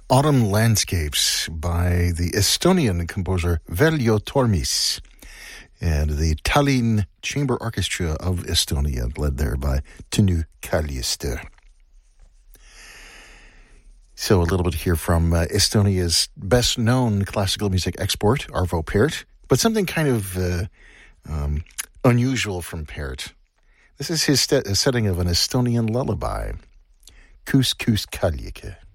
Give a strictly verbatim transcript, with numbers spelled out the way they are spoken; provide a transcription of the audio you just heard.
Autumn Landscapes by the Estonian composer Veljo Tormis and the Tallinn Chamber Orchestra of Estonia, led there by Tõnu Kaljuste. So a little bit here from uh, Estonia's best-known classical music export, Arvo Pärt, but something kind of uh, um, unusual from Pärt. This is his st- setting of an Estonian lullaby, Kuus kuus kaljike.